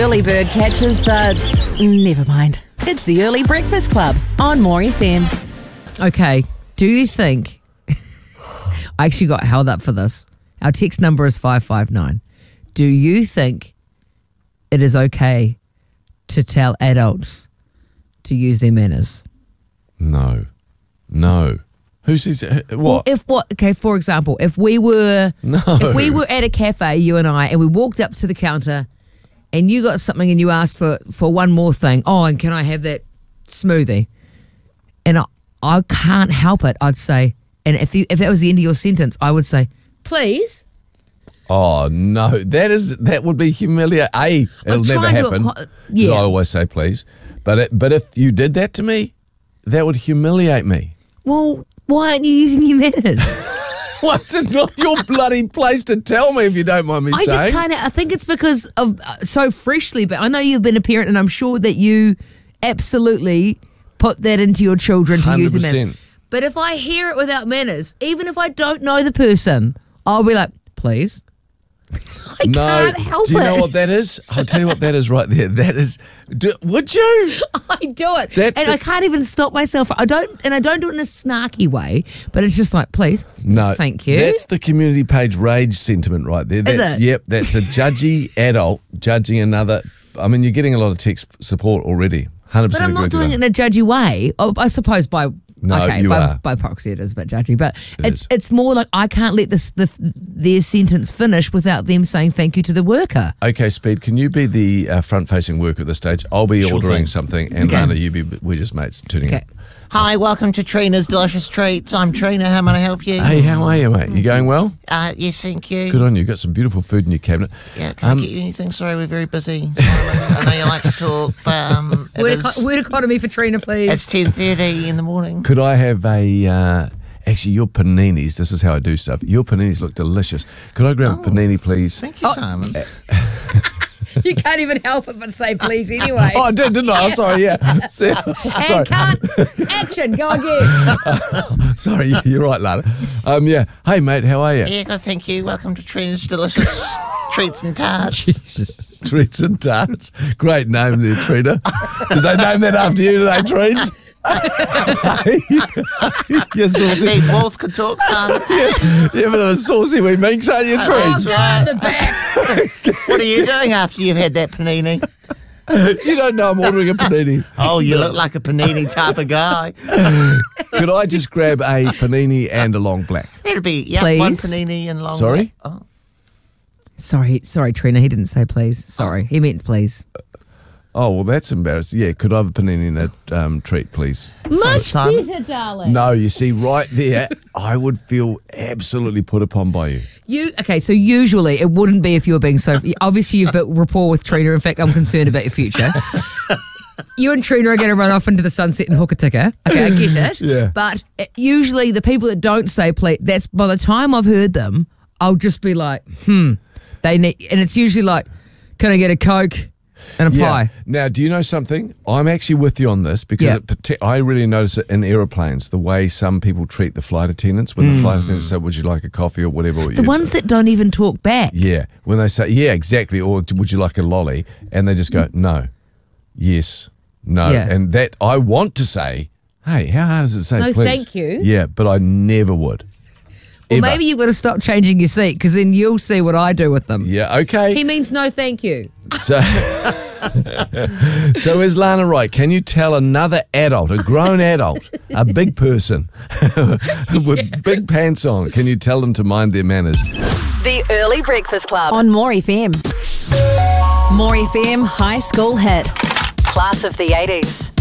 Early bird catches the... Never mind. It's the Early Breakfast Club on More FM. Okay, do you think... I actually got held up for this. Our text number is 559. Do you think it is okay to tell adults to use their manners? No. Who says what? Okay, for example, if we were No. if we were at a cafe, you and I, and we walked up to the counter and you got something and you asked for one more thing. Oh, and can I have that smoothie? And I can't help it. I'd say, and if that was the end of your sentence, I would say, please. Oh no, that would be humiliating. It'll never happen. Yeah. I always say please, but if you did that to me, that would humiliate me. Well, why aren't you using your manners? What? It's not your bloody place to tell me if you don't mind me saying. I think it's because of so freshly, but I know you've been a parent and I'm sure that you absolutely put that into your children to use the manners. 100%. But if I hear it without manners, even if I don't know the person, I'll be like, please. I can't help it. Do you know what that is? I'll tell you what that is right there. That is, would you? I do it. I can't even stop myself. I don't do it in a snarky way, but it's just like, please. No. Thank you. That's the community page rage sentiment right there. That's, it? Yep, that's a judgy adult judging another. I mean, you're getting a lot of text support already. 100% But I'm not agree doing with it in a judgy way. Oh, I suppose by by proxy it is a bit judgy, but it's more like I can't let their sentence finish without them saying thank you to the worker. Okay, Speed, can you be the front-facing worker at this stage? I'll be ordering something, and Lana, we're just mates tuning in. Hi, welcome to Trina's Delicious Treats. I'm Trina. How may I help you? Hey, how are you, mate? You going well? Yes, thank you. Good on you. You've got some beautiful food in your cabinet. Yeah, can I get you anything? Sorry, we're very busy. I know you like to talk, but word economy for Trina, please. It's 10:30 in the morning. Could I have a... actually, your paninis, this is how I do stuff. Your paninis look delicious. Could I grab a panini, please? Thank you, Simon. You can't even help it but say please anyway. Oh, I did, didn't I? Oh, sorry, yeah. Sorry. And cut. Action. Go again. Sorry, you're right, Lana. Yeah. Hey, mate, how are you? Yeah, good, thank you. Welcome to Trina's Delicious Treats and Tarts. Treats and Tarts. Great name there, Trina. Did they name that after you, do they, Treats? You're saucy. These walls could talk, Simon. You're a bit of a saucy wee minx, aren't you, Treats? That's right. The back. What are you doing after you've had that panini? You don't know I'm ordering a panini. Oh, you look like a panini type of guy. Could I just grab a panini and a long black? That'll be, Please? one panini and long. Sorry? Oh. Sorry, Trina. He didn't say please. Sorry. He meant please. Oh, well, that's embarrassing. Yeah, could I have a panini and a treat, please? Much Simon? better, darling. No, you see, right there, I would feel absolutely put upon by you. So usually it wouldn't be if you were being so... Obviously, you've built rapport with Trina. In fact, I'm concerned about your future. You and Trina are going to run off into the sunset and hook a ticker. Okay, I get it. Yeah. But usually the people that don't say please, that's by the time I've heard them, I'll just be like, they need... And it's usually like, can I get a Coke? And a pie. Now, do you know something? I'm actually with you on this because I really notice it in aeroplanes, the way some people treat the flight attendants. When the flight attendants say, would you like a coffee or whatever. The ones that don't even talk back. Yeah. When they say, yeah, exactly. Or would you like a lolly? And they just go, no, yes, no. Yeah. And that I want to say, hey, how hard does it say No, please? thank you. Yeah, but I never would. Well, Ever. maybe you've got to stop changing your seat because then you'll see what I do with them. Yeah, okay. He means no thank you. So, so is Lana right? Can you tell another adult, a grown adult, a big person with big pants on, can you tell them to mind their manners? The Early Breakfast Club on More FM. More FM High School Hit. Class of the 80s.